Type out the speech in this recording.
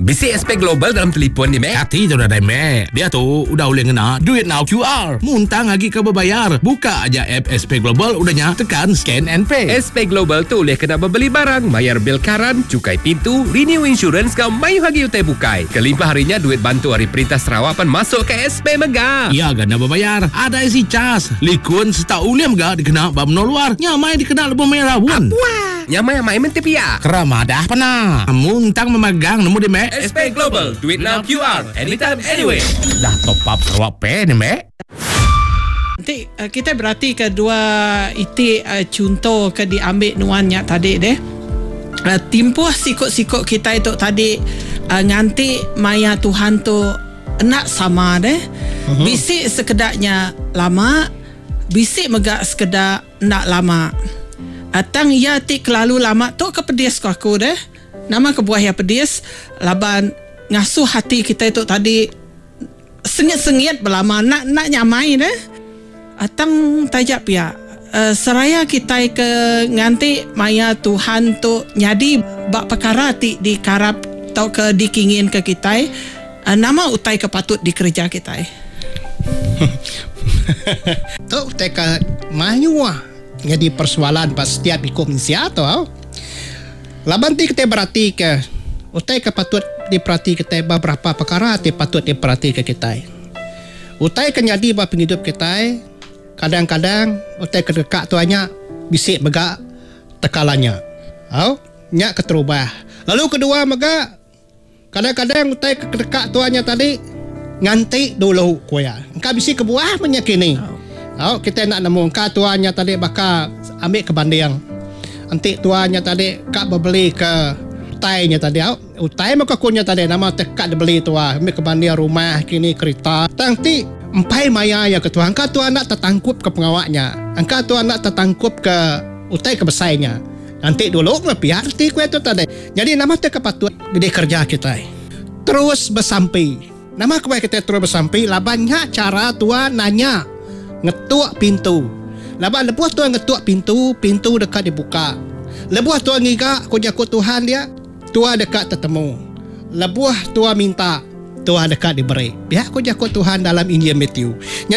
Bisik SP Global dalam telefon ni, Mek. Hati tu dah Mek. Dia tu udah boleh ngena Duit Now QR. Muntang lagi ke berbayar. Buka aja app SP Global, udahnya tekan scan and pay. SP Global tu boleh kena membeli barang, bayar bil karan, cukai pintu, renew insurance kau mayu hagi utai bukai. Kelimpah harinya duit bantu Hari Perintah Sarawak pan masuk ke SP Mega. Ya gana berbayar. Ada isi cas. Likun setau uliam ga dikena bab no luar. Nyamai dikena lebih merah pun. Wah, nyamai mentepia. Keramadah pernah. Muntang memegang nemu di Mek. SP Global, duit now QR, anytime, anywhere. Dah top up Sarawak Pay ni Mek. Nanti kita berarti kedua itu contoh ke diambil nuannya tadi deh. Timpuh sikut-sikut kita itu tadi nganti maya Tuhan tu nak sama deh. Bisik sekedaknya lama, bisik megak sekedar nak lama. Atang ya ti kelalu lama tu kepedis aku deh. Nama kebuah yang pedis laban ngasuh hati kita itu tadi sengit-sengit berlama nak nyamai deh. Atang tajak pia seraya kita ke nganti maya Tuhan tu nyadi bak perkara ti dikarap atau ke dikingin ke kita nama utai kepatut dikerja kita tu utai ke mayuah jadi persoalan pas setiap komisi atau laban ti kita berarti ke utai kepatut diperhati kita beberapa perkara ti patut diperhati ke kita utai ke nyadi bak penghidup kita. Kadang-kadang utai kedekak tu hanya bisik megak tekalannya. Nyak keterubah. Lalu kedua megak kadang-kadang utai kedekak tu hanya tadi nganti dulu kuya. Engkau bisik kebuah menyakini. Kita nak nemu engkau tu hanya tadi bakal ambil ke banding. Nanti tu hanya tadi kak berbeli ke utainya tadi. Utai maka kunya tadi nama tekak dibeli tu ambil ke banding rumah kini kereta. Nanti empai maya ya ketua angka tu anak tertangkup ke pengawaknya angka tu anak tertangkup ke utai ke besainya nanti dulu ngepiar ti kue tu tadi jadi nama tu kepatut gede kerja kita terus bersampai nama kue kita terus bersampai labannya cara tua nanya ngetuk pintu laban lebuh tua ngetuk pintu dekat dibuka lebuh tua ngiga kujaku Tuhan dia tua dekat tertemu lebuh tua minta Tuhan dekat diberi. Pihak ko jako Tuhan dalam Injil Matthew.